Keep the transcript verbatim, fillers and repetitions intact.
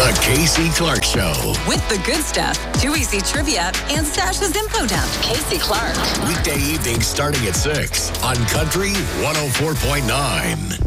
The Casey Clark Show. With the good stuff, too easy trivia, and Sasha's info dump. Casey Clark. Weekday evenings starting at six on Country one oh four point nine.